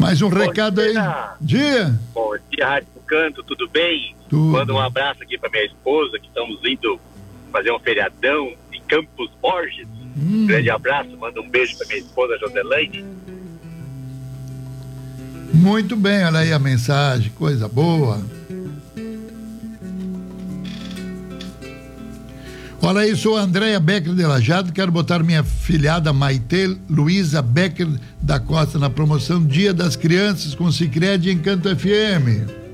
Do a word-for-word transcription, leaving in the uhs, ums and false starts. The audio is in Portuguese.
Mais um Bom recado dia. aí. Dia. Bom dia, Rádio Canto, tudo bem? Tudo. Manda um abraço aqui para minha esposa, que estamos indo fazer um feriadão em Campos Borges. Hum. Um grande abraço, manda um beijo para minha esposa, Joselaine. Muito bem, olha aí a mensagem, coisa boa. Olha aí, sou a Andréia Becker de Lajado, quero botar minha filhada Maite Luísa Becker da Costa na promoção Dia das Crianças com Sicredi em Canto F M.